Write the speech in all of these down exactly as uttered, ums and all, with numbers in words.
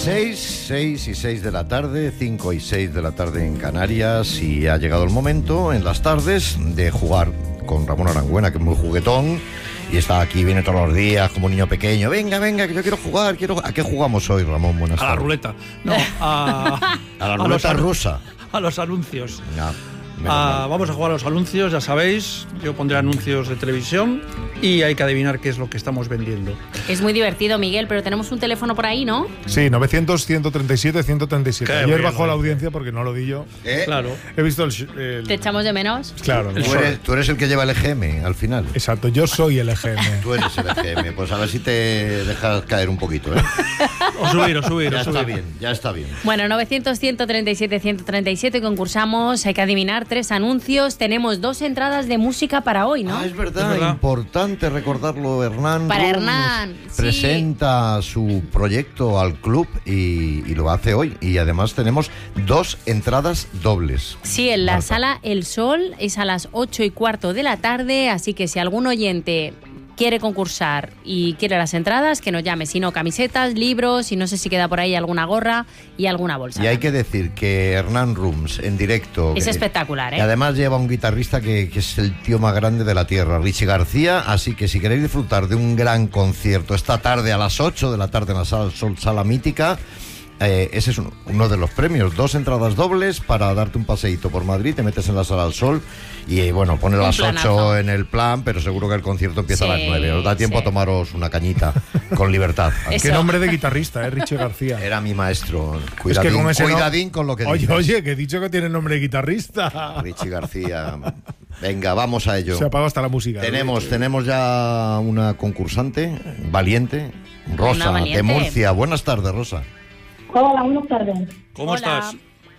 seis, seis y seis de la tarde, cinco y seis de la tarde en Canarias, y ha llegado el momento en las tardes de jugar con Ramón Arangüena, que es muy juguetón y está aquí, viene todos los días como un niño pequeño. Venga, venga, que yo quiero jugar, quiero... ¿A qué jugamos hoy, Ramón? Buenas tardes. A la ruleta. No, a... a la ruleta a los, rusa. A los anuncios. No. Ah, vamos a jugar a los anuncios, ya sabéis. Yo pondré anuncios de televisión y hay que adivinar qué es lo que estamos vendiendo. Es muy divertido, Miguel, pero tenemos un teléfono por ahí, ¿no? Sí, novecientos, ciento treinta y siete, ciento treinta y siete. Qué Ayer bueno, bajó la eh. audiencia porque no lo di yo. ¿Eh? Claro. He visto el... el... ¿Te echamos de menos? Claro. Tú eres, tú eres el que lleva el E G M al final. Exacto, yo soy el E G M. Tú eres el E G M. Pues a ver si te dejas caer un poquito, ¿eh? O subir, o subir, Ya o subir. está bien, ya está bien. Bueno, novecientos, ciento treinta y siete, ciento treinta y siete concursamos, hay que adivinar tres anuncios. Tenemos dos entradas de música para hoy, ¿no? Ah, es verdad, Es verdad. importante recordarlo. Hernán Para Rums Hernán, sí. presenta su proyecto al club y, y lo hace hoy. Y además tenemos dos entradas dobles. Sí, en la Marta. sala El Sol es a las ocho y cuarto de la tarde, así que si algún oyente quiere concursar y quiere las entradas, que nos llame. Si no, camisetas, libros, y no sé si queda por ahí alguna gorra y alguna bolsa. Y hay que decir que Hernán Rums en directo... Es que- espectacular, Y ¿eh? además lleva un guitarrista que, que es el tío más grande de la tierra, Richie García. Así que si queréis disfrutar de un gran concierto esta tarde a las ocho de la tarde en la Sala Sol, Sala Mítica, eh, ese es uno, uno de los premios. Dos entradas dobles para darte un paseíto por Madrid, te metes en la Sala del Sol y eh, bueno, pone Un las planazo. ocho en el plan, pero seguro que el concierto empieza Sí, a las nueve. Os da tiempo sí. a tomaros una cañita con libertad. Eso. Qué nombre de guitarrista, ¿eh? Richie García. Era mi maestro. Es Cuidadín, que con ese no- cuidadín con lo que Oye, dices. oye, que he dicho que tiene nombre de guitarrista. Richie García. Venga, vamos a ello. Se apagó hasta la música. Tenemos, tenemos ya una concursante valiente, Rosa, Una de valiente. Murcia. Buenas tardes, Rosa. Hola, buenas tardes. ¿Cómo Hola. estás?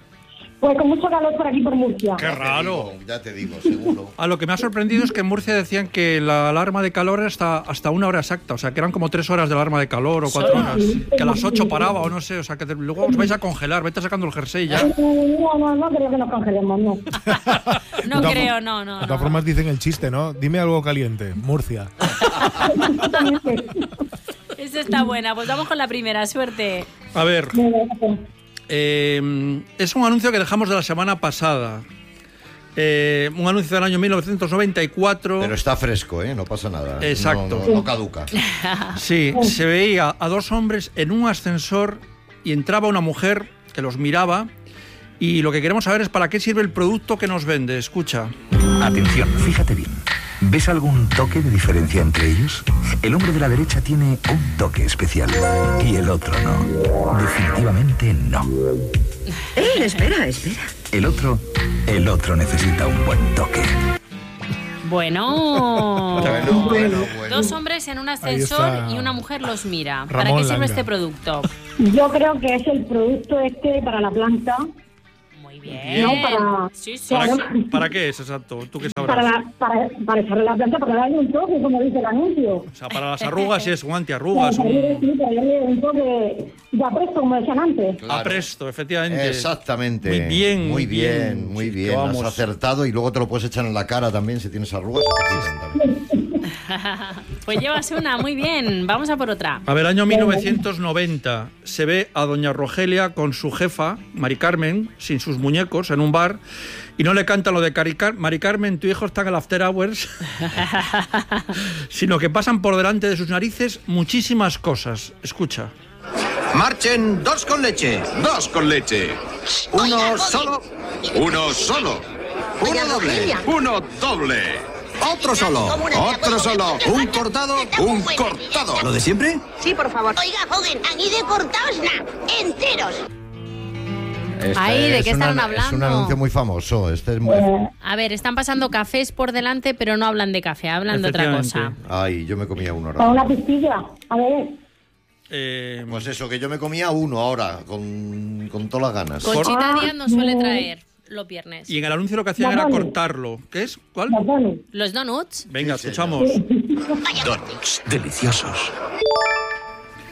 Pues con mucho calor por aquí por Murcia. Qué raro. Ya te digo, seguro. A lo que me ha sorprendido es que en Murcia decían que la alarma de calor está hasta una hora exacta, o sea, que eran como tres horas de alarma de calor o cuatro horas, que a las ocho paraba o no sé, o sea, que te- luego os vais a congelar, vete sacando el jersey ya. No, no, no creo que nos congelemos, no. No De todas creo, for- no, no. De no. todas formas dicen el chiste, ¿no? Dime algo caliente. Murcia. Esa está buena, pues vamos con la primera, suerte. A ver, eh, es un anuncio que dejamos de la semana pasada. Eh, un anuncio del año mil novecientos noventa y cuatro. Pero está fresco, ¿eh? No pasa nada. Exacto. No, no- no caduca. Sí, se veía a dos hombres en un ascensor y entraba una mujer que los miraba y lo que queremos saber es para qué sirve el producto que nos vende. Escucha. Atención, fíjate bien. ¿Ves algún toque de diferencia entre ellos? El hombre de la derecha tiene un toque especial y el otro no. Definitivamente no. Eh, espera, espera. El otro, el otro necesita un buen toque. Bueno. Bueno, bueno, bueno. Dos hombres en un ascensor está y una mujer los mira. ¿Para Ramón qué sirve Langa. este producto? Yo creo que es el producto este para la planta, Muy bien. no para, Sí, sí. ¿Para, Claro. para qué es exacto? ¿Tú qué para, sabrás? la, para, para echarle la planta, para darle un toque, como dice el anuncio. O sea, para las arrugas sí es un Para antiarrugas, darle, un sí, para darle un toque de apresto, como decían antes. Claro. apresto, efectivamente. Exactamente. Muy bien, muy bien, muy Sí, bien. que Has vamos. acertado y luego te lo puedes echar en la cara también si tienes arrugas. se te quitan también. Pues llevas una, muy bien. Vamos a por otra. A ver, año mil novecientos noventa. Se ve a doña Rogelia con su jefa, Mari Carmen, sin sus muñecos, en un bar. Y no le canta lo de Cari Car- Mari Carmen, tu hijo está en el after hours. Sino que pasan por delante de sus narices muchísimas cosas. Escucha. Marchen dos con leche. Dos con leche. Uno solo. Uno solo. Uno Doña doble. Rogelia. Uno doble. Otro solo. Otro solo. Un cortado. Un cortado. ¿Lo de siempre? Sí, por favor. Oiga, joven, aquí de cortaos na, enteros. Este Ay, ¿de es qué un estaban anu- Es un hablando? anuncio muy famoso. Este es muy... Eh, A ver, están pasando cafés por delante, pero no hablan de café, hablan de otra cosa. Efectivamente. Ay, yo me comía uno para ahora. una pistilla. A ver, Eh, Pues eso, que yo me comía uno ahora, con, con todas las ganas. Conchita Ah, Díaz nos suele no. traer los viernes. y en el anuncio lo que hacían era Donuts. cortarlo. ¿Qué es? ¿Cuál? los donuts. Los donuts. Venga, Sí, escuchamos. Donuts deliciosos.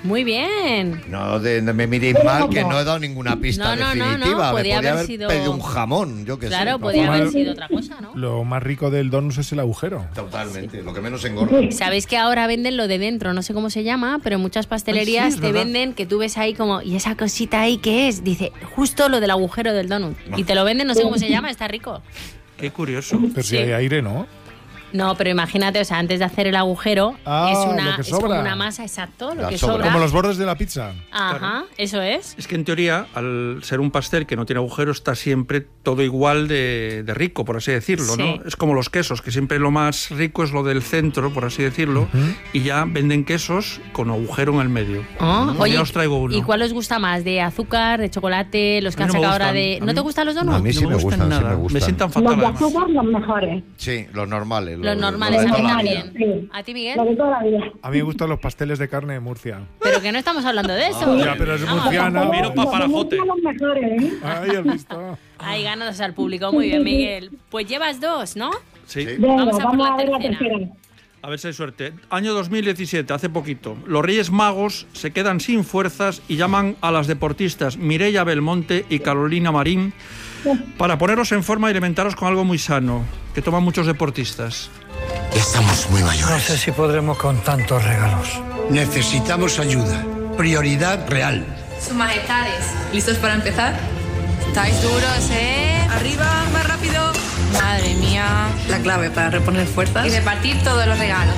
Muy bien. No, de, de, me miréis mal, que no he dado ninguna pista no, no, definitiva. No, no, me podía podía haber haber sido... pedido un jamón, yo qué sé. Claro, no, podía no, haber sido otra cosa, ¿no? Lo más rico del donut es el agujero. Totalmente, lo que menos engorda. Sabéis que ahora venden lo de dentro, no sé cómo se llama, pero en muchas pastelerías Ay, sí, te verdad. venden que tú ves ahí como, ¿y esa cosita ahí qué es? Dice, justo lo del agujero del donut. Y te lo venden, no sé cómo se llama, está rico. Qué curioso. Pero si Sí. hay aire, ¿no? No, pero imagínate, o sea, antes de hacer el agujero, Ah, es, lo una, que es como sobra. una masa, exacto, lo La que sobra. sobra. Como los bordes de la pizza. Ajá, eso es. Es que en teoría, al ser un pastel que no tiene agujero, está siempre todo igual de, de rico, por así decirlo, Sí. ¿no? Es como los quesos, que siempre lo más rico es lo del centro, por así decirlo, y ya venden quesos con agujero en el medio. Oh, Ya oye, os traigo uno. ¿y cuál os gusta más? ¿De azúcar, de chocolate, los que A han mí no me sacado ahora gustan. de... A ¿No mí- te gustan los A donuts? mí sí no me me gustan gustan, sí nada. me gustan. sientan Los fatal, de además. azúcar, los mejores. Sí, los normales. Los normales, de a mí toda la también. vida. Sí. ¿A ti, Miguel? Lo de toda la vida. A mí me gustan los pasteles de carne de Murcia. Pero que no estamos hablando de eso. Ya, pero es Vamos. murciana. Miro pa' Parajote. Los mejores, ¿eh? Ay, has visto. Ahí ganas al público. Muy bien, Miguel. Pues llevas dos, ¿no? Sí. Sí. Venga, Vamos a por vamos la a ver la tercera. tercera. A ver si hay suerte. Año dos mil diecisiete, hace poquito. Los Reyes Magos se quedan sin fuerzas y llaman a las deportistas Mireia Belmonte y Carolina Marín para ponerlos en forma y alimentaros con algo muy sano, que toman muchos deportistas. Estamos muy No mayores. sé si podremos con tantos regalos. Necesitamos ayuda. Prioridad real. Sus majestades, ¿listos para empezar? ¿Estáis duros, eh? Arriba, más rápido. Madre mía. La clave para reponer fuerzas. Y repartir todos los regalos.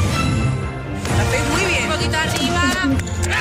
Lo hacéis muy bien. Un poquito arriba.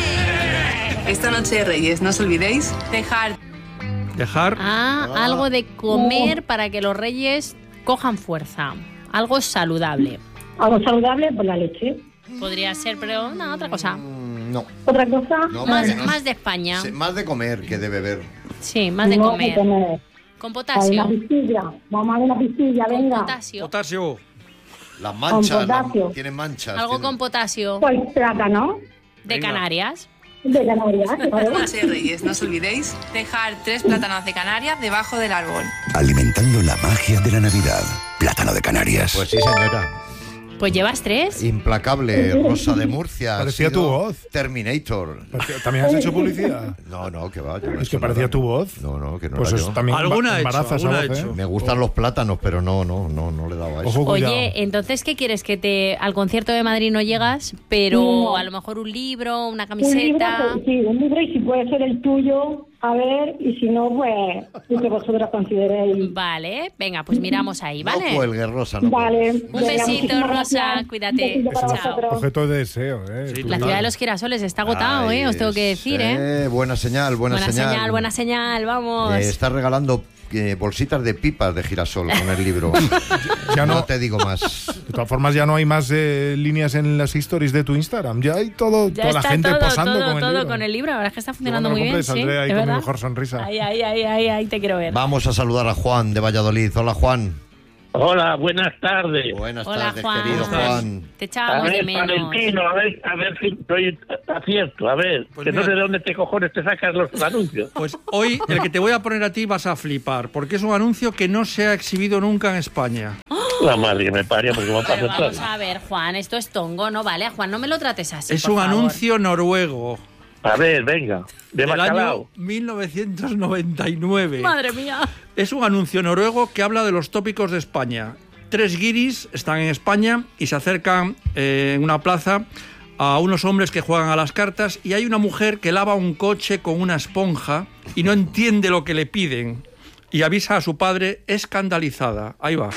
Esta noche de Reyes, no os olvidéis dejar Dejar... Ah, algo de comer para que los reyes cojan fuerza. Algo saludable. Algo saludable, pues la leche. Podría ser, pero no, otra cosa. Mm, No. Otra cosa, No, Más, porque no- más de España. Sí, más de comer que de beber. Sí, más de no comer. se comer. Con Hay potasio. una pistilla. Vamos a ver una pistilla, Con venga. potasio. Potasio. Las manchas, Con potasio. las- tienen manchas. Algo tienen- con potasio. Pues plátano. De Venga. Canarias. De Canarias, claro. Noche de Reyes, no os olvidéis dejar tres plátanos de Canarias debajo del árbol. Alimentando la magia de la Navidad. Plátano de Canarias. Pues sí, señora. Pues llevas tres. Implacable, Rosa de Murcia. ha Parecía sido tu voz. Terminator. Parecía- ¿También has hecho publicidad? No, no, que va. yo no he Es que hecho parecía nada. tu voz. No, no, que no Pues era eso yo. también Alguna emba- ha hecho, embaraza esa alguna ha voz, ¿eh? hecho. Me gustan los plátanos, pero no, no, no, no le he dado a eso. Ojo, cuidado. Oye, entonces, ¿qué quieres? Que te al concierto de Madrid no llegas, pero No. a lo mejor un libro, una Un libro, camiseta. pues, sí, un libro y si puede ser el tuyo, a ver, y si no, pues lo que vosotros consideréis. Vale, venga, pues miramos ahí, ¿vale? No cuelgues, Rosa. No Vale. Un venga, besito, muchísimas Rosa, gracias. cuídate. Un besito para Chao. vosotros. Objeto de deseo, ¿eh? Sí, Tu- La ciudad de los girasoles está agotado, Ay, ¿eh? Os tengo que decir, ¿eh? Buena señal, buena, Buena señal, buena señal, vamos. Eh, está regalando eh, bolsitas de pipas de girasol con el libro. Ya no no, te digo más. de todas formas, ya no hay más eh, líneas en las stories de tu Instagram. Ya hay todo, Ya toda la está gente todo, posando todo, con el todo libro. con el libro. La verdad es que está Yo funcionando cuando muy lo bien, compre sí. saldré ahí ¿es con mi verdad? mejor sonrisa. Ahí, ahí, ahí, ahí, ahí te quiero ver. Vamos a saludar a Juan de Valladolid. Hola, Juan. Hola, buenas tardes. Buenas Hola, tardes, Juan. querido ¿Cómo estás? Juan. Te A echábamos de ver, menos. Valentino, a ver, a ver si estoy acierto. A ver, Pues que no mira. sé de dónde te cojones te sacas los anuncios. Pues hoy el que te voy a poner a ti vas a flipar, porque es un anuncio que no se ha exhibido nunca en España. La madre que me parió, porque me Pero pasa vamos todo. a ver, Juan, esto es tongo, ¿no? Vale, Juan, no me lo trates así, Es por un favor. anuncio noruego A ver, venga, de del año bacalao. mil novecientos noventa y nueve. Madre mía. Es un anuncio noruego que habla de los tópicos de España. Tres guiris están en España y se acercan eh, en una plaza a unos hombres que juegan a las cartas y hay una mujer que lava un coche con una esponja y no entiende lo que le piden y avisa a su padre escandalizada. Ahí va.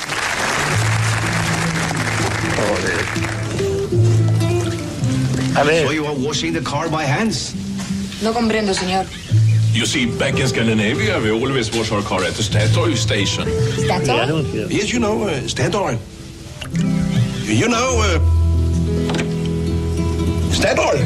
A ver. So you are washing the car by hands? No comprendo, señor. You see, back in Scandinavia, we always wash our car at the Statoil station. Mi anuncio. Yes, you know, uh, Statoil. You know, uh, Statoil.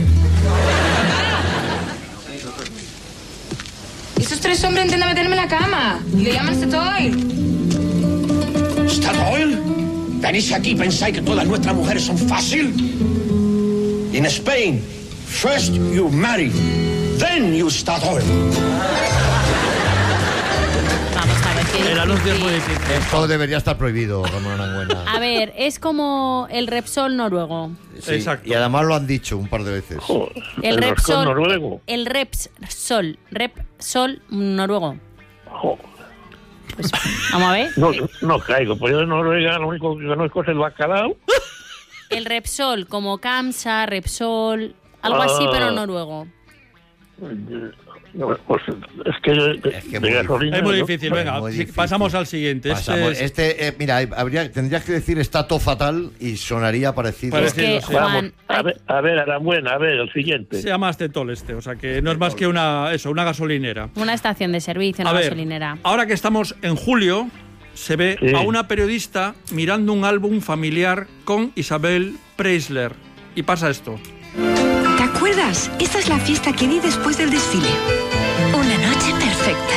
Esos tres hombres intentan meterme en la cama. Y le llaman Statoil. ¿Statoil? ¿Venís aquí y pensáis que todas nuestras mujeres son fácil? In Spain, first you marry, then you Statoil. Vamos a ver, qué El anuncio es muy difícil. difícil. Esto debería estar prohibido, Ramón Arangüena. A ver, es como el Repsol noruego. Sí, Exacto. Y además lo han dicho un par de veces. Joder, El el roscón Repsol. noruego. El Repsol. Repsol noruego. Joder. Pues, vamos a ver. No, no caigo, pues yo de Noruega lo único que conozco es el bacalao. El Repsol, como Kamsa, Repsol, algo así, Ah. pero noruego. No, pues, es que, Es que de muy gasolina, Es muy ¿no? díficil, Es venga, muy sí, difícil. pasamos al siguiente. Este Pasamos. es- Este, eh, mira, habría, tendrías que decir está todo fatal y sonaría parecido. Parecido. Es que, sí. Vamos, Juan, a hay- ver, a ver, Arambuena, a ver, el siguiente. Se llama Acetol este, o sea que no es más que una, eso, una gasolinera. una estación de servicio, una A ver, gasolinera. ahora que estamos en julio, se ve Sí. a una periodista mirando un álbum familiar con Isabel Preisler. Y pasa esto. ¿Te acuerdas? Esta es la fiesta que di después del desfile. Una noche perfecta.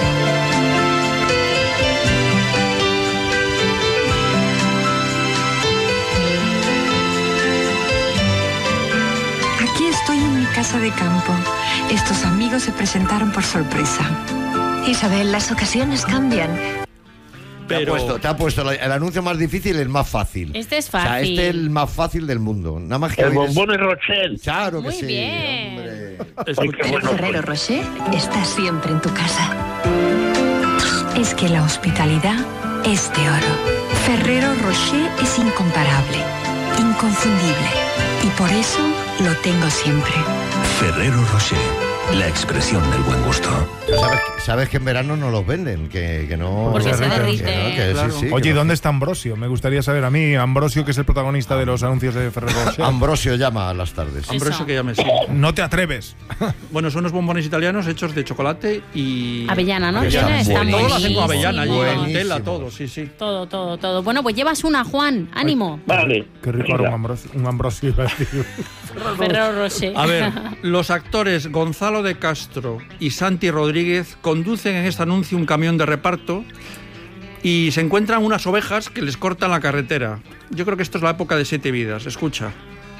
Aquí estoy en mi casa de campo. Estos amigos se presentaron por sorpresa. Isabel, las ocasiones cambian. Te ha Pero- puesto, te ha puesto la- el anuncio más difícil, el más fácil. Este es O sea, fácil. este es el más fácil del mundo. Nada más que El oír es- bombón Rochelle. Claro que Muy sí. bien. Hombre. Ay, qué El bueno. Ferrero Rocher está siempre en tu casa. Es que la hospitalidad es de oro. Ferrero Rocher es incomparable, inconfundible. Y por eso lo tengo siempre. Ferrero Rocher, la expresión del buen gusto. Pero sabes, sabes que en verano no los venden, que, que no... Porque se que no, derrite. que sí, Claro. sí, que Oye, ¿y no. dónde está Ambrosio? Me gustaría saber a mí, Ambrosio, que es el protagonista de los anuncios de Ferrero Rocher. Ambrosio llama a las tardes. Ambrosio que llame, sí. No te atreves. Bueno, son unos bombones italianos hechos de chocolate y... Avellana, ¿no? Avellana, Tiene- está buenísimo. Todo lo hacen con avellana, allí, Buenísimo. Nutella, todo, sí, sí. Todo, todo, todo. Bueno, pues llevas una, Juan. Ánimo. Vale. Qué rico Venga. era un Ambrosio. Un Ambrosio iba a decir. Ferrero Rocher. A ver, los actores Gonzalo de Castro y Santi Rodríguez conducen en este anuncio un camión de reparto y se encuentran unas ovejas que les cortan la carretera. Yo creo que esto es la época de Siete Vidas. Escucha.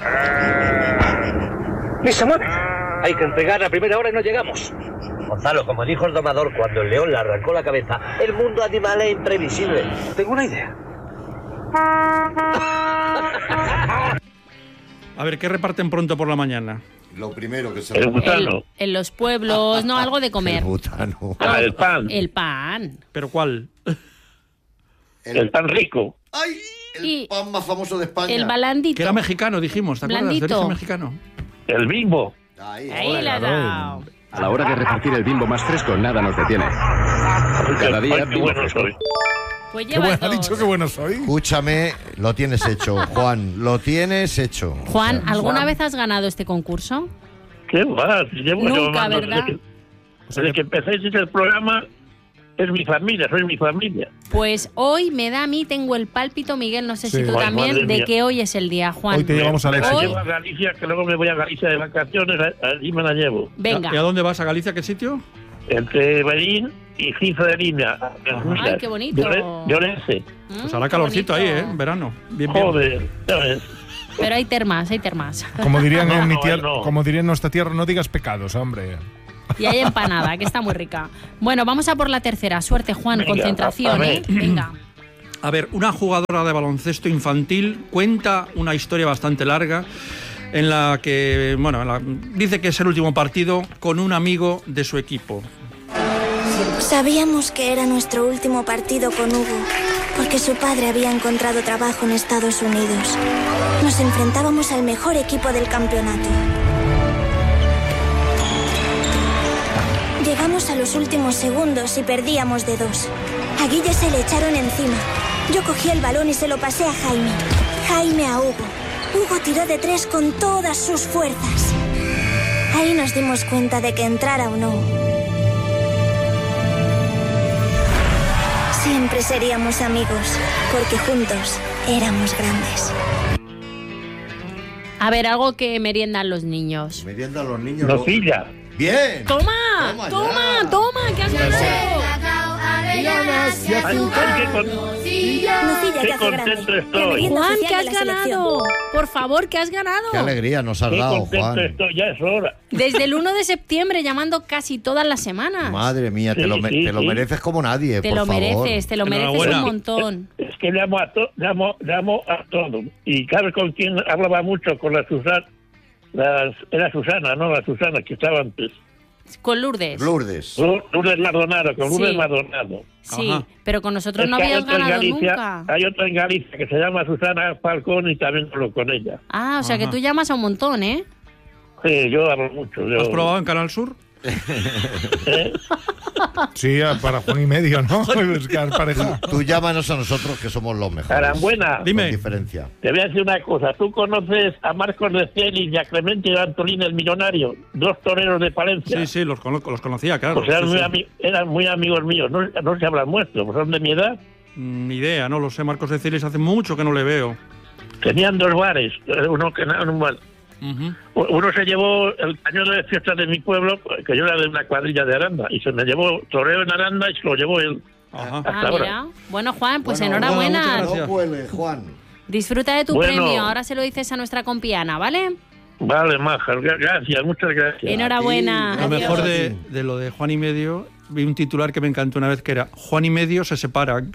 ¡Ni se mueve! Hay que entregar a primera hora y no llegamos. Gonzalo, como dijo el domador cuando el león le arrancó la cabeza, el mundo animal es imprevisible. Tengo una idea. A ver, ¿qué reparten pronto por la mañana? Lo primero que se... El El- butano. en los pueblos, no, algo de El comer. butano. Ah, el pan. El pan. ¿Pero cuál? El pan rico. ¡Ay! El Y pan más famoso de España. el balandito. Que era mexicano, dijimos, ¿te acuerdas? De Blandito. origen mexicano. El bimbo. Ahí, Ahí la ha dado. A la hora de repartir el bimbo más fresco, nada nos detiene. Cada día, Ay, qué bimbo bueno fresco. soy. Pues Qué llevas bueno, ha dos. dicho que bueno soy. Escúchame, lo tienes hecho, Juan. Lo tienes hecho. Juan, ¿alguna vez has ganado este concurso? ¿Qué va? Si llevo Nunca, llamando ¿verdad? Desde que, desde que empecéis el programa, es mi familia, soy mi familia. Pues hoy me da a mí, tengo el pálpito, Miguel, no sé Sí. si tú Ay, también, madre de mía. que hoy es el día, Juan. Hoy te llevamos a Me la Leche. llevo a Galicia, que luego me voy a Galicia de vacaciones, a- allí me la llevo. Venga. ¿Y a dónde vas? ¿A Galicia? ¿Qué sitio? Entre Berín y Giza de Línea. Ay, qué bonito. Llorense. Pues hará calorcito ahí, ¿eh? En verano. Bien, bien. Joder, ya ves. Pero hay termas, hay termas. Como dirían, No, en mi no, tierra, no. como dirían en nuestra tierra, no digas pecados, hombre. Y hay empanada, que está muy rica. Bueno, vamos a por la tercera. Suerte, Juan. Venga, Concentración, a ¿eh? ver. Venga. A ver, una jugadora de baloncesto infantil cuenta una historia bastante larga en la que, bueno, en la- dice que es el último partido con un amigo de su equipo. Sabíamos que era nuestro último partido con Hugo, porque su padre había encontrado trabajo en Estados Unidos. Nos enfrentábamos al mejor equipo del campeonato. Llegamos a los últimos segundos y perdíamos de dos. A Guille se le echaron encima. Yo cogí el balón y se lo pasé a Jaime. Jaime a Hugo. Hugo tiró de tres con todas sus fuerzas. Ahí nos dimos cuenta de que entrara o no, siempre seríamos amigos, porque juntos éramos grandes. A ver, algo que meriendan los niños. Meriendan los niños. Nocilla. Bien. ¡Toma! Toma ¡Toma! ya. ¡Toma! ¿Qué has ganado? avellanas y azúcar. Nocilla, Qué que hace contento grande. estoy. La merienda Juan, oficial que de has la selección. ganado. Por favor, que has ganado. Qué alegría nos has Qué dado, contento Juan. estoy, ya es hora. Desde el uno de septiembre, llamando casi todas las semanas. Madre mía, te, Sí, lo, me- sí, te lo sí. mereces como nadie, Te por lo favor. mereces, te lo mereces Enhorabuena. un montón. Es que llamo a, to, llamo, llamo a todo. Y ¿sabes con quién hablaba mucho? Con la Susana. Las, era Susana, ¿no? La Susana que estaba antes. Con Lourdes. Lourdes. Lourdes Lourdes Maldonado, con Lourdes Sí. Maldonado. Sí, Ajá. pero con nosotros Es no que hay habías otra en ganado Galicia, nunca. Hay otra en Galicia que se llama Susana Falcón y también hablo con ella. Ah, o sea que Ajá. tú llamas a un montón, ¿eh? Sí, yo hablo mucho. Yo, ¿Has probado en Canal Sur? ¿eh? Sí, para Juan y medio, ¿no? Buscar pareja. Tú llámanos a nosotros que somos los mejores. Carambuena, Con Dime. diferencia. te voy a decir una cosa. ¿Tú conoces a Marcos de Celis y a Clemente de Antolín el Millonario? Dos toreros de Palencia. Sí, sí, los, conozco, los conocía, claro. Pues eran, Sí, muy sí. ami- eran muy amigos míos. No, no se hablan muestro, pues son de mi edad. Mm, Ni idea, no lo sé. Marcos de Celis hace mucho que no le veo. Tenían dos bares. Uno que un bar. Ujú. Uno se llevó el cañón de fiestas de mi pueblo, que yo era de una cuadrilla de Aranda, y se me llevó toreo en Aranda y se lo llevó él. Ajá. Hasta Ah, ahora. mira. Bueno, Juan, pues Bueno, enhorabuena. muchas gracias. No cuele, Juan. Disfruta de tu Bueno. premio. Ahora se lo dices a nuestra compiana, ¿vale? Vale, Maja, gra- gracias, muchas gracias. Enhorabuena. Lo Adiós. mejor de, de lo de Juan y Medio, vi un titular que me encantó una vez que era Juan y Medio se separan.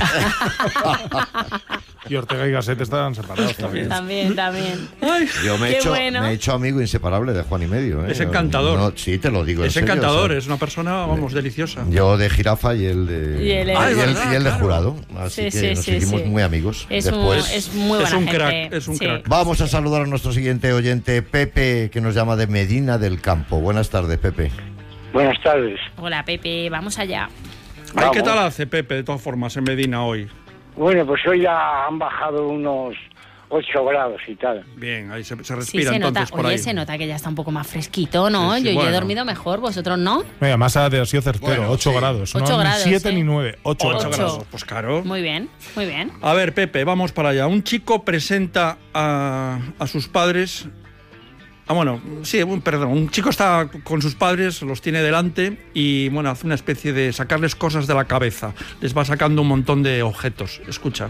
Y Ortega y Gasset estaban separados también. También, también. Yo me he, Qué hecho, bueno. me he hecho amigo inseparable de Juan y medio. ¿eh? Es encantador. No, sí, te lo digo. en Es serio, encantador, o sea, es una persona, vamos, deliciosa. Yo de jirafa y él de, Y él es- y Ah, es él- verdad, y él de claro. jurado. Así Sí, que sí, nos sí, seguimos sí. muy amigos. Es, un, Después es muy Es buena un gente. crack, es un Sí. crack. vamos a saludar a nuestro siguiente oyente, Pepe, que nos llama de Medina del Campo. Buenas tardes, Pepe. Buenas tardes. Hola, Pepe, vamos allá. Ay, ¿qué Vamos. tal hace Pepe, de todas formas, en Medina hoy? Bueno, pues hoy ya han bajado unos ocho grados y tal. Bien, ahí se, se Sí, respira se nota. entonces por Oye, ahí. se nota que ya está un poco más fresquito, ¿no? Sí, sí, Yo ya bueno. he dormido mejor, vosotros no. Venga, más ha sido certero, Bueno, ocho sí. grados. Ocho no grados, ni siete ¿eh? ni nueve, ocho Ocho grados. grados, pues claro. Muy bien, muy bien. A ver, Pepe, vamos para allá. Un chico presenta a, a sus padres. Ah, bueno, sí, un, perdón. Un chico está con sus padres, los tiene delante y, bueno, hace una especie de sacarles cosas de la cabeza. Les va sacando un montón de objetos. Escucha.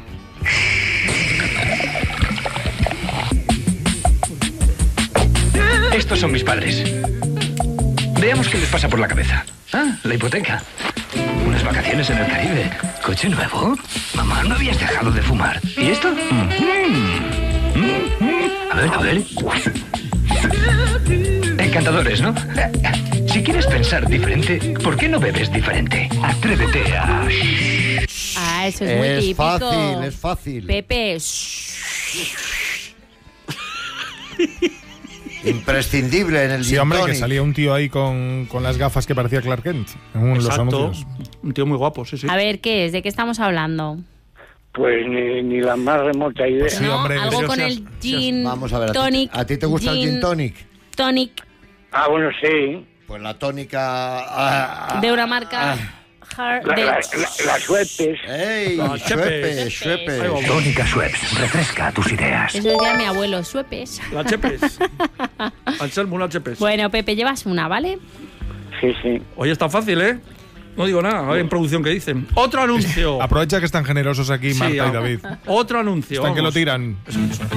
Estos son mis padres. Veamos qué les pasa por la cabeza. Ah, la hipoteca. Unas vacaciones en el Caribe. Coche nuevo. Mamá, ¿no habías dejado de fumar? ¿Y esto? Mm. Mm, mm. A ver, a ver. Encantadores, ¿no? Si quieres pensar diferente, ¿por qué no bebes diferente? Atrévete a... Ah, eso es muy Es típico. fácil, es fácil. Pepe, Imprescindible en el Sí, gin hombre, que tonic. salía un tío ahí con, con las gafas que parecía Clark Kent en uno de los Exacto. anuncios. Un tío muy guapo, sí, sí. a ver, ¿qué es? ¿De qué estamos hablando? Pues ni, ni la más remota idea. Sí, ¿No? hombre, Algo pero con seas- el gin Vamos a ver, ¿a ti- tonic. ¿a ti te gusta el gin tonic? Tonic Ah, bueno, sí. Pues la tónica... ah, ah, de una marca... ah. Hard- La- de- la- la- las suepes. ¡Ey! Ah, Schweppes, Schweppes. Schweppes. Ahí vamos. Tónica Schweppes, refresca tus ideas. Eso decía mi abuelo, suepes. La Chepes. Anselmo, la Chepes. Bueno, Pepe, llevas una, ¿vale? Sí, sí. Oye, está fácil, ¿eh? No digo nada, a ver en producción qué dicen. Otro anuncio. Aprovecha que están generosos aquí Sí, Marta ah, y David. Otro anuncio. Están que lo vamos. tiran.